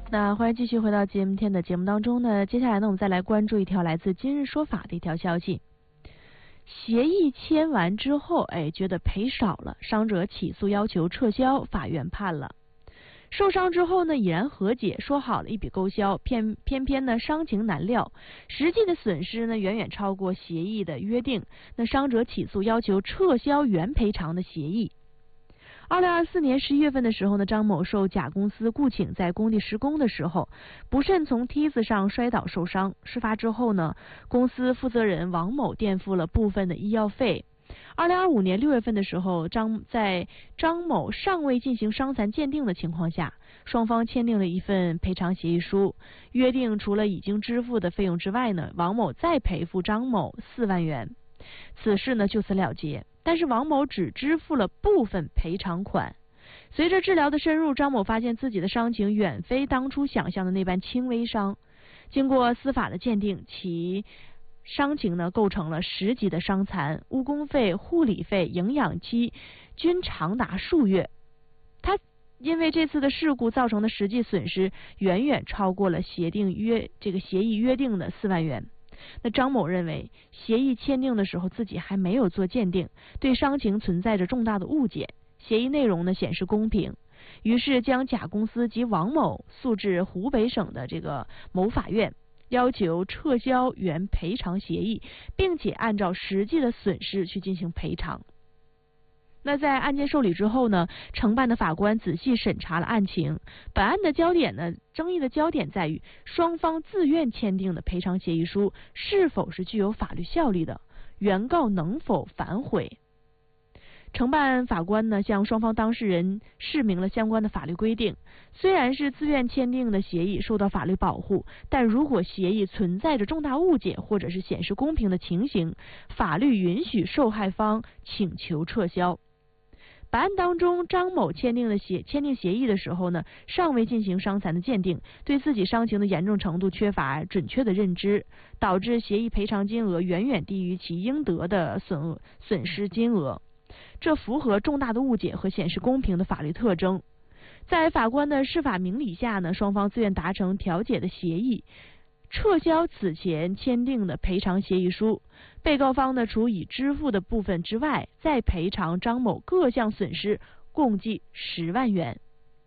那欢迎继续回到今天的节目当中呢。接下来呢，我们再来关注一条来自今日说法的一条消息。协议签完之后，觉得赔少了，伤者起诉要求撤销，法院判了。受伤之后呢，已然和解，说好了一笔勾销，偏偏呢伤情难料，实际的损失呢远远超过协议的约定。那伤者起诉要求撤销原赔偿的协议。2024年11月份的时候呢，张某受甲公司雇请在工地施工的时候，不慎从梯子上摔倒受伤。事发之后呢，公司负责人王某垫付了部分的医药费。2025年6月份的时候，在张某尚未进行伤残鉴定的情况下，双方签订了一份赔偿协议书，约定除了已经支付的费用之外呢，王某再赔付张某4万元。此事呢就此了结。但是王某只支付了部分赔偿款。随着治疗的深入，张某发现自己的伤情远非当初想象的那般轻微伤。经过司法的鉴定，其伤情呢构成了10级的伤残，误工费、护理费、营养期均长达数月。他因为这次的事故造成的实际损失远远超过了协议约定的4万元。那张某认为，协议签订的时候自己还没有做鉴定，对伤情存在着重大的误解。协议内容呢显示公平，于是将甲公司及王某诉至湖北省的某法院，要求撤销原赔偿协议，并且按照实际的损失去进行赔偿。那在案件受理之后呢，承办的法官仔细审查了案情。本案的争议的焦点在于双方自愿签订的赔偿协议书是否是具有法律效力的，原告能否反悔。承办法官呢向双方当事人释明了相关的法律规定。虽然是自愿签订的协议受到法律保护，但如果协议存在着重大误解或者是显示公平的情形，法律允许受害方请求撤销。本案当中，张某签订协议的时候呢，尚未进行伤残的鉴定，对自己伤情的严重程度缺乏准确的认知，导致协议赔偿金额远远低于其应得的损失金额，这符合重大的误解和显示公平的法律特征。在法官的释法明理下呢，双方自愿达成调解的协议，撤销此前签订的赔偿协议书。被告方呢，除已支付的部分之外，再赔偿张某各项损失，共计10万元。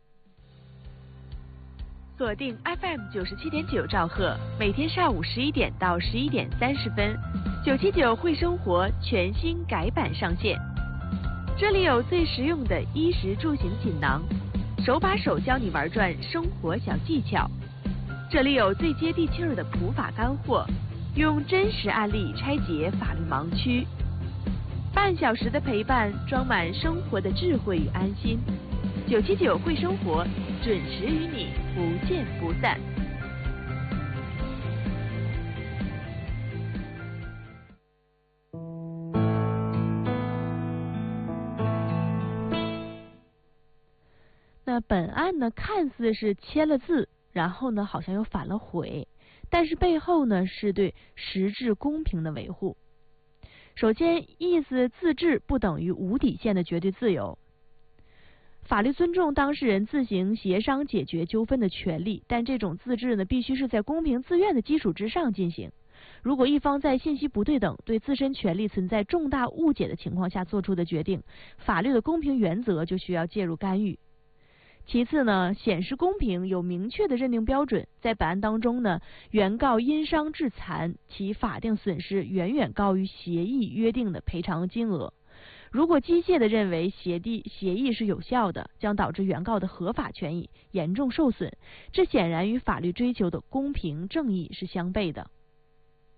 锁定 FM 97.9兆赫，每天上午11点到11点30分，979会生活全新改版上线。这里有最实用的衣食住行锦囊，手把手教你玩转生活小技巧。这里有最接地气儿的普法干货，用真实案例拆解法律盲区。半小时的陪伴，装满生活的智慧与安心。979会生活，准时与你不见不散。那本案呢，看似是签了字，然后呢好像又反了悔，但是背后呢是对实质公平的维护。首先，意思自治不等于无底线的绝对自由。法律尊重当事人自行协商解决纠纷的权利，但这种自治呢必须是在公平自愿的基础之上进行。如果一方在信息不对等、对自身权利存在重大误解的情况下做出的决定，法律的公平原则就需要介入干预。其次呢，显示公平有明确的认定标准。在本案当中呢，原告因伤致残，其法定损失远远高于协议约定的赔偿金额。如果机械地认为协议是有效的，将导致原告的合法权益严重受损，这显然与法律追求的公平正义是相悖的。